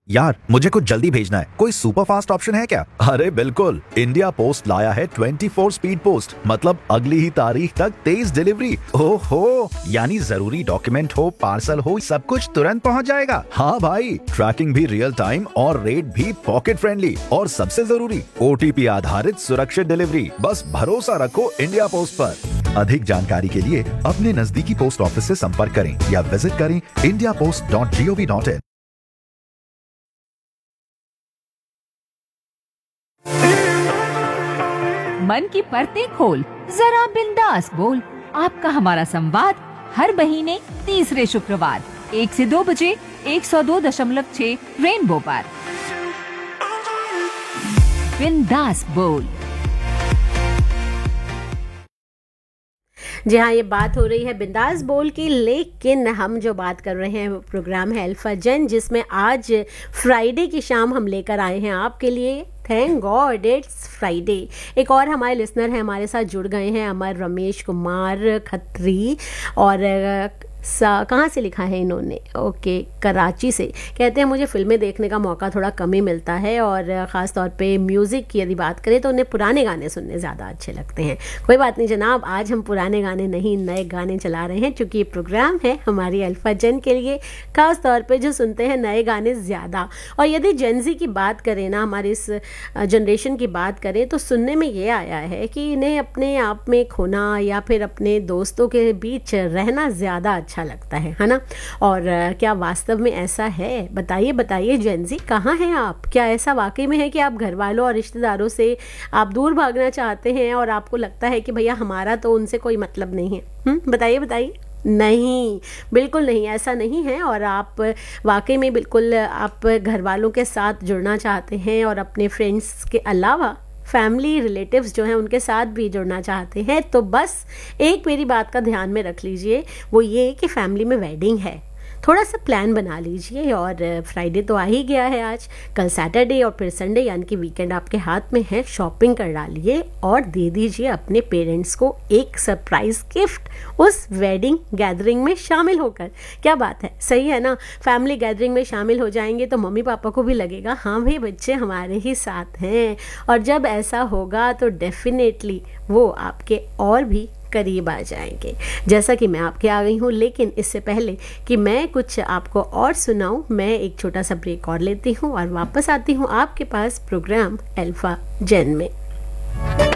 यार मुझे कुछ जल्दी भेजना है, कोई सुपर फास्ट ऑप्शन है क्या? अरे बिल्कुल, इंडिया पोस्ट लाया है 24 स्पीड पोस्ट, मतलब अगली ही तारीख तक तेज डिलीवरी। ओहो, यानी जरूरी डॉक्यूमेंट हो, पार्सल हो, सब कुछ तुरंत पहुंच जाएगा। हाँ भाई, ट्रैकिंग भी रियल टाइम और रेट भी पॉकेट फ्रेंडली, और सबसे जरूरी OTP आधारित सुरक्षित डिलीवरी। बस भरोसा रखो इंडिया पोस्ट पर। अधिक जानकारी के लिए अपने नजदीकी पोस्ट ऑफिस से संपर्क करें या विजिट करें indiapost.gov.in। मन की परतें खोल, जरा बिंदास बोल। आपका हमारा संवाद हर महीने तीसरे शुक्रवार 1 से 2 बजे 102.6 रेनबो पर। बिंदास बोल। जी हाँ, ये बात हो रही है बिंदास बोल की, लेकिन हम जो बात कर रहे हैं प्रोग्राम है अल्फा जेन, जिसमें आज फ्राइडे की शाम हम लेकर आए हैं आपके लिए। Thank God it's Friday. एक और हमारे लिसनर हैं, हमारे साथ जुड़ गए हैं, अमर रमेश कुमार खत्री। और कहाँ से लिखा है इन्होंने? ओके, कराची से। कहते हैं मुझे फिल्में देखने का मौका थोड़ा कम ही मिलता है, और ख़ास तौर पे म्यूज़िक की यदि बात करें तो उन्हें पुराने गाने सुनने ज़्यादा अच्छे लगते हैं। कोई बात नहीं जनाब, आज हम पुराने गाने नहीं नए गाने चला रहे हैं, क्योंकि ये प्रोग्राम है हमारी अल्फा जेन के लिए, ख़ास तौर पर जो सुनते हैं नए गाने ज़्यादा। और यदि जेनजी की बात करें ना, हमारी इस जनरेशन की बात करें, तो सुनने में ये आया है कि इन्हें अपने आप में खोना या फिर अपने दोस्तों के बीच रहना ज़्यादा अच्छा लगता है ना? और क्या वास्तव में ऐसा है? बताइए बताइए जेनजी, कहाँ हैं आप? क्या ऐसा वाकई में है कि आप घर वालों और रिश्तेदारों से आप दूर भागना चाहते हैं और आपको लगता है कि भैया हमारा तो उनसे कोई मतलब नहीं है? बताइए बताइए। नहीं, बिल्कुल नहीं, ऐसा नहीं है। और आप वाकई में बिल्कुल आप घर वालों के साथ जुड़ना चाहते हैं, और अपने फ्रेंड्स के अलावा फैमिली रिलेटिव्स जो हैं उनके साथ भी जुड़ना चाहते हैं, तो बस एक मेरी बात का ध्यान में रख लीजिए, वो ये कि फैमिली में वेडिंग है। थोड़ा सा प्लान बना लीजिए। और फ्राइडे तो आ ही गया है आज, कल सैटरडे और फिर संडे, यानी कि वीकेंड आपके हाथ में है। शॉपिंग कर डालिए और दे दीजिए अपने पेरेंट्स को एक सरप्राइज गिफ्ट उस वेडिंग गैदरिंग में शामिल होकर। क्या बात है, सही है ना? फैमिली गैदरिंग में शामिल हो जाएंगे तो मम्मी पापा को भी लगेगा हाँ भाई बच्चे हमारे ही साथ हैं, और जब ऐसा होगा तो डेफिनेटली वो आपके और भी करीब आ जाएंगे, जैसा कि मैं आपके आ गई हूँ। लेकिन इससे पहले कि मैं कुछ आपको और सुनाऊं, मैं एक छोटा सा ब्रेक और लेती हूँ और वापस आती हूँ आपके पास प्रोग्राम अल्फा जेन में।